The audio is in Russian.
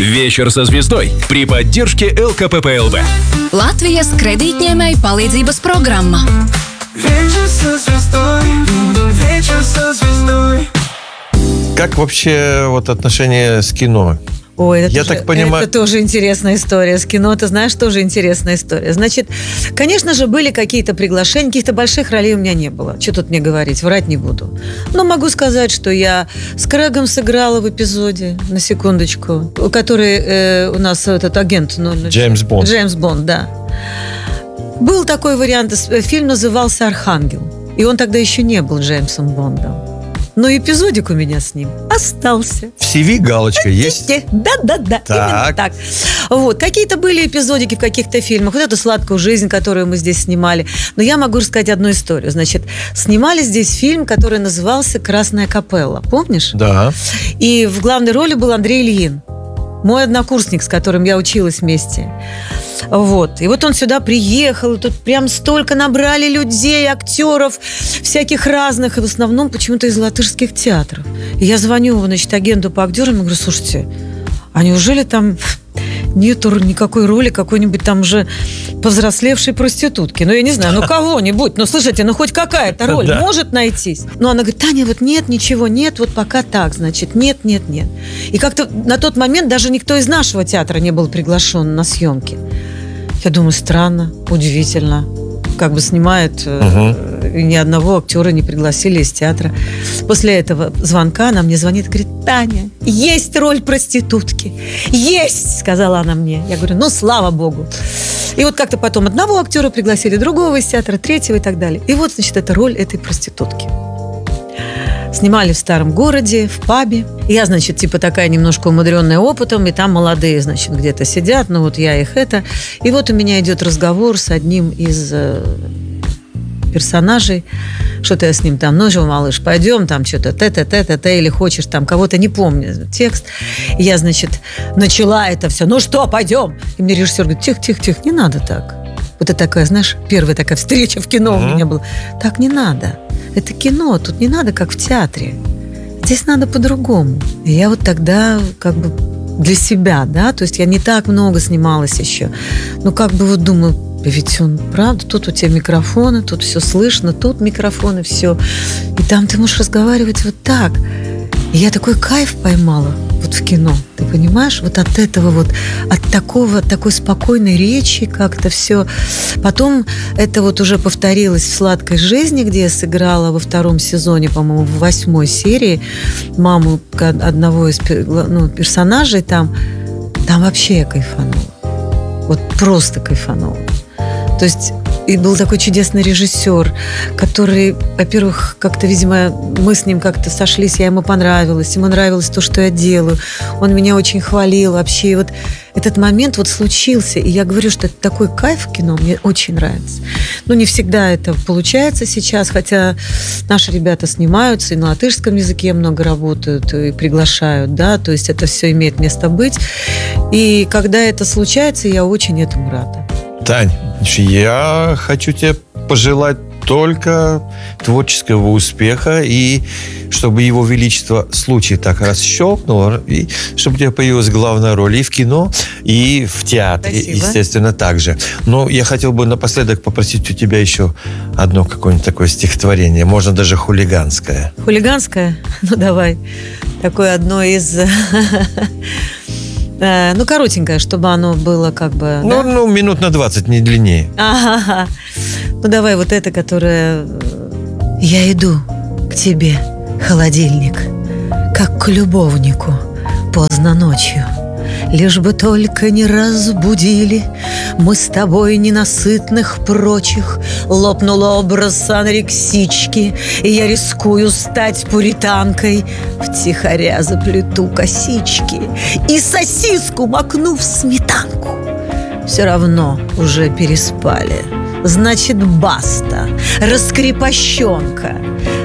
Вечер со звездой при поддержке ЛКПП-ЛВ. Latvijas kredītņēmēju palīdzības programma. Вечер со звездой, вечер со звездой. Как вообще вот отношения с кино? Ой, это Я тоже, так понимаю- это тоже интересная история. С кино, ты знаешь, тоже интересная история. Значит, конечно же, были какие-то приглашения, каких-то больших ролей у меня не было. Что тут мне говорить, врать не буду. Но могу сказать, что я с Крэгом сыграла в эпизоде, на секундочку, который у нас этот агент... Джеймс Бонд. Джеймс Бонд, да. Был такой вариант, фильм назывался «Архангел». И он тогда еще не был Джеймсом Бондом. Но эпизодик у меня с ним остался. В CV галочка есть? Да, именно так. Вот, какие-то были эпизодики в каких-то фильмах. Вот эту «Сладкую жизнь», которую мы здесь снимали. Но я могу рассказать одну историю. Значит, снимали здесь фильм, который назывался «Красная капелла». Помнишь? Да. И в главной роли был Андрей Ильин, мой однокурсник, с которым я училась вместе. Вот. И вот он сюда приехал, и тут прям столько набрали людей, актеров, всяких разных, и в основном почему-то из латышских театров. И я звоню, значит, агенту по актерам и говорю: слушайте, а неужели там нету никакой роли какой-нибудь там уже повзрослевшей проститутки? Ну, я не знаю, ну кого-нибудь, ну, слушайте, ну хоть какая-то роль Да. может найтись? Ну, она говорит: Таня, вот нет, ничего нет, вот пока так, значит, нет. И как-то на тот момент даже никто из нашего театра не был приглашен на съемки. Я думаю, странно, удивительно. Как бы снимают, и ни одного актера не пригласили из театра. После этого звонка она мне звонит и говорит: Таня, есть роль проститутки. Есть, сказала она мне. Я говорю: ну, слава богу. И вот как-то потом одного актера пригласили, другого из театра, третьего и так далее. И вот, значит, эта роль этой проститутки. Снимали в старом городе, в пабе. Я, значит, типа такая немножко умудренная опытом, и там молодые, значит, где-то сидят, ну вот я их это. И вот у меня идет разговор с одним из персонажей. Что-то я с ним там: ну же, малыш, пойдем, там что-то т-т-т-т-т, или хочешь там кого-то, не помню текст. И я, значит, начала это все: ну что, пойдем? И мне режиссер говорит: тихо, не надо так. Вот это такая, знаешь, первая такая встреча в кино у меня была. Так не надо. Это кино, тут не надо, как в театре. Здесь надо по-другому. И я вот тогда как бы для себя, да, то есть я не так много снималась еще. Ну, как бы вот думаю, ведь он, правда, тут у тебя микрофоны, тут все слышно, тут микрофоны, все. И там ты можешь разговаривать вот так. И я такой кайф поймала вот в кино, ты понимаешь? Вот от этого вот, от такой спокойной речи как-то все. Потом это вот уже повторилось в «Сладкой жизни», где я сыграла во 2 сезоне, по-моему, в 8 серии маму одного из персонажей там. Там вообще я кайфанула. Вот просто кайфанула. То есть и был такой чудесный режиссер, который, во-первых, как-то, видимо, мы с ним как-то сошлись, я ему понравилась, ему нравилось то, что я делаю. Он меня очень хвалил вообще. И вот этот момент вот случился. И я говорю, что это такой кайф в кино, мне очень нравится. Ну, не всегда это получается сейчас, хотя наши ребята снимаются, и на латышском языке много работают, и приглашают, да, то есть это все имеет место быть. И когда это случается, я очень этому рада. Тань, я хочу тебе пожелать только творческого успеха, и чтобы Его Величество случай так расщелкнуло, и чтобы у тебя появилась главная роль и в кино, и в театре. Спасибо. Естественно, также. Но я хотел бы напоследок попросить у тебя еще одно какое-нибудь такое стихотворение, можно даже хулиганское. Хулиганское? Ну, давай. Такое одно из... Ну, коротенькое, чтобы оно было как бы... да? Ну, минут на 20, не длиннее. Ага. Ну, давай вот это, которое... Я иду к тебе, холодильник, как к любовнику поздно ночью. Лишь бы только не разбудили мы с тобой ненасытных прочих. Лопнул образ анорексички, и я рискую стать пуританкой. Втихаря заплету косички и сосиску макну в сметанку. Все равно уже переспали. Значит, баста, раскрепощенка.